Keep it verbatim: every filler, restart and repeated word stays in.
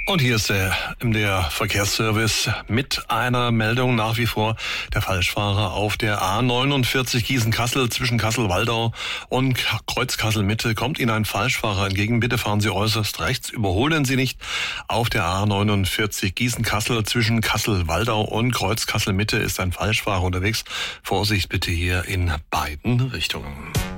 Und hier ist der M D R Verkehrsservice mit einer Meldung nach wie vor. Der Falschfahrer auf der A neunundvierzig Gießen-Kassel zwischen Kassel-Waldau und Kreuz-Kassel-Mitte. Kommt Ihnen ein Falschfahrer entgegen, bitte fahren Sie äußerst rechts, überholen Sie nicht. Auf der A neunundvierzig Gießen-Kassel zwischen Kassel-Waldau und Kreuz-Kassel-Mitte ist ein Falschfahrer unterwegs. Vorsicht bitte hier in beiden Richtungen.